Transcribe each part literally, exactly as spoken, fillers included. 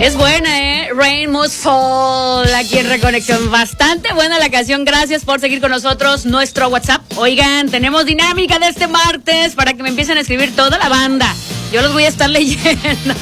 Es buena, ¿eh? Rain Must Fall, aquí en Reconexión. Bastante buena la canción. Gracias por seguir con nosotros. Nuestro WhatsApp. Oigan, tenemos dinámica de este martes para que me empiecen a escribir toda la banda. Yo los voy a estar leyendo.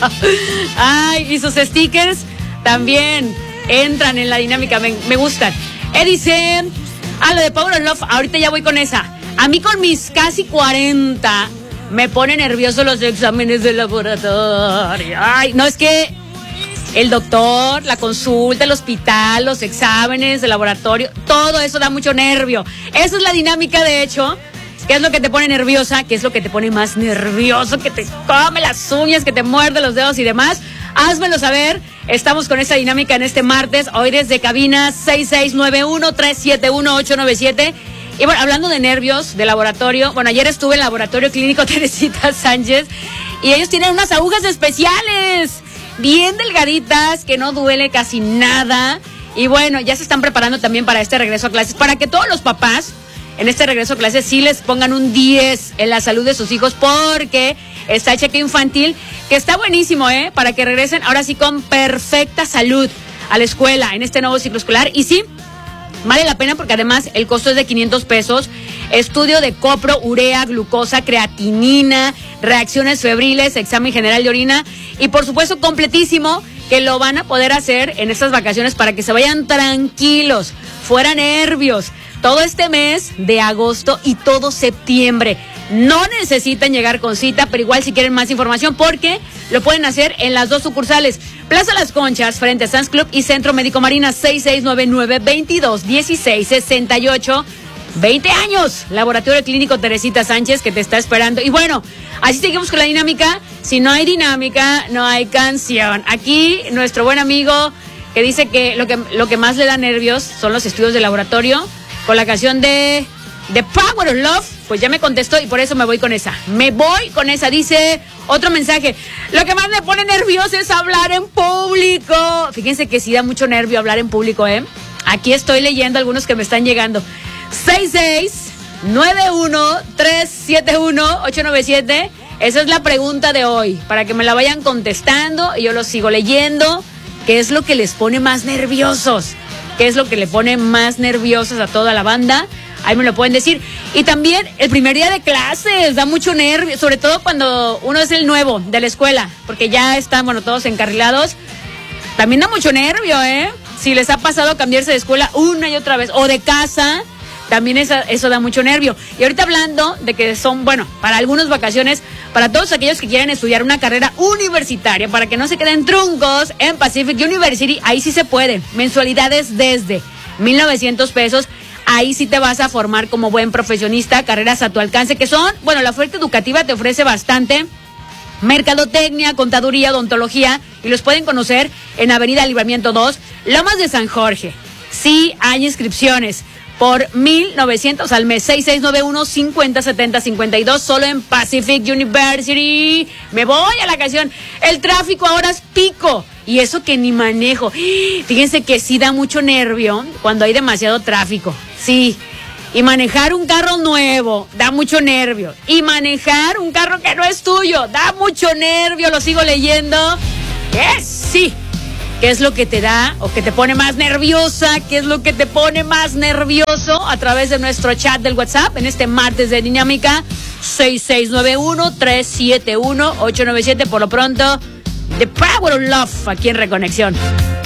Ay, y sus stickers también entran en la dinámica. Me, me gustan. Eh, dice, ah, lo de Power of Love. Ahorita ya voy con esa. A mí con mis casi cuarenta me pone nervioso los exámenes de laboratorio. Ay, no, es que el doctor, la consulta, el hospital, los exámenes de laboratorio, todo eso da mucho nervio. Esa es la dinámica, de hecho. ¿Qué es lo que te pone nerviosa? ¿Qué es lo que te pone más nervioso? Que te come las uñas, que te muerde los dedos y demás. Házmelo saber. Estamos con esta dinámica en este martes. Hoy desde cabina seis seis nueve uno, tres siete uno, ocho nueve siete. Y bueno, hablando de nervios, de laboratorio. Bueno, ayer estuve en el laboratorio clínico Teresita Sánchez. Y ellos tienen unas agujas especiales, bien delgaditas, que no duele casi nada. Y bueno, ya se están preparando también para este regreso a clases, para que todos los papás en este regreso a clases sí les pongan un diez en la salud de sus hijos, porque está el cheque infantil, que está buenísimo, ¿eh? Para que regresen ahora sí con perfecta salud a la escuela en este nuevo ciclo escolar. Y sí, vale la pena porque además el costo es de quinientos pesos. Estudio de copro, urea, glucosa, creatinina, reacciones febriles, examen general de orina y por supuesto completísimo, que lo van a poder hacer en estas vacaciones para que se vayan tranquilos, fuera nervios, todo este mes de agosto y todo septiembre. No necesitan llegar con cita, pero igual si quieren más información, porque lo pueden hacer en las dos sucursales. Plaza Las Conchas, frente a Sam's Club, y Centro Médico Marina, seis seis nueve nueve, veintidós dieciséis sesenta y ocho. veinte años, Laboratorio Clínico Teresita Sánchez, que te está esperando. Y bueno, así seguimos con la dinámica. Si no hay dinámica, no hay canción. Aquí nuestro buen amigo que dice que lo que, lo que más le da nervios son los estudios de laboratorio, con la canción de The Power of Love, pues ya me contestó y por eso me voy con esa. Me voy con esa. Dice otro mensaje: lo que más me pone nervioso es hablar en público. Fíjense que sí da mucho nervio hablar en público, ¿eh? Aquí estoy leyendo algunos que me están llegando. seis seis nueve uno, tres siete uno, ocho nueve siete. Esa es la pregunta de hoy, para que me la vayan contestando y yo los sigo leyendo. ¿Qué es lo que les pone más nerviosos? ¿Qué es lo que le pone más nerviosos a toda la banda? Ahí me lo pueden decir. Y también el primer día de clases da mucho nervio, sobre todo cuando uno es el nuevo de la escuela, porque ya están, bueno, todos encarrilados. También da mucho nervio, ¿eh? Si les ha pasado cambiarse de escuela una y otra vez, o de casa, también esa, eso da mucho nervio. Y ahorita hablando de que son, bueno, para algunas vacaciones, para todos aquellos que quieren estudiar una carrera universitaria, para que no se queden truncos en Pacific University, ahí sí se puede. Mensualidades desde mil novecientos pesos. Ahí sí te vas a formar como buen profesionista, carreras a tu alcance, que son, bueno, la oferta educativa te ofrece bastante. Mercadotecnia, contaduría, odontología, y los pueden conocer en Avenida Libramiento dos, Lomas de San Jorge. Sí hay inscripciones por mil novecientos al mes. Seis seis nueve uno, cincuenta setenta cincuenta y dos, solo en Pacific University. Me voy a la canción. El tráfico ahora es pico, y eso que ni manejo. Fíjense que sí da mucho nervio cuando hay demasiado tráfico. Sí. Y manejar un carro nuevo da mucho nervio. Y manejar un carro que no es tuyo da mucho nervio. Lo sigo leyendo. ¿Qué? Sí. ¿Qué es lo que te da o que te pone más nerviosa? ¿Qué es lo que te pone más nervioso? A través de nuestro chat del WhatsApp en este martes de dinámica. seis seis nueve uno, tres siete uno, ocho nueve siete. Por lo pronto, The Power of Love, aquí en Reconexión.